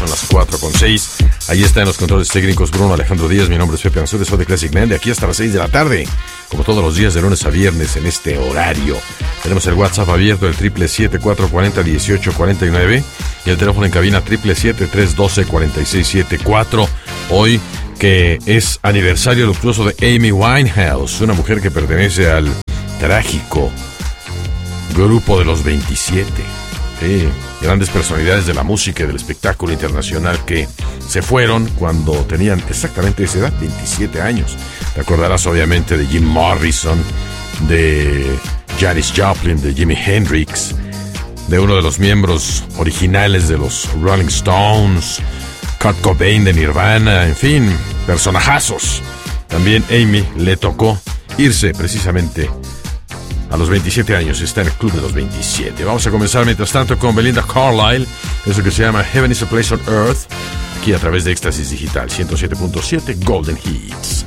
son las 4:06. Ahí está en los controles técnicos Bruno Alejandro Díaz. Mi nombre es Pepe Ansures, soy de Classic Man, de aquí hasta las 6 de la tarde, como todos los días de lunes a viernes en este horario. Tenemos el WhatsApp abierto, el 777-440-1849, y el teléfono en cabina 777-312-4674. Hoy, que es aniversario luctuoso de Amy Winehouse, una mujer que pertenece al trágico grupo de los 27. Sí, grandes personalidades de la música y del espectáculo internacional que se fueron cuando tenían exactamente esa edad, 27 años. Te acordarás obviamente de Jim Morrison, de Janis Joplin, de Jimi Hendrix, de uno de los miembros originales de los Rolling Stones, Kurt Cobain de Nirvana, en fin, personajazos. También Amy le tocó irse precisamente a los 27 años, está en el club de los 27. Vamos a comenzar mientras tanto con Belinda Carlisle, eso que se llama Heaven is a Place on Earth, aquí a través de Éxtasis Digital 107.7 Golden Hits.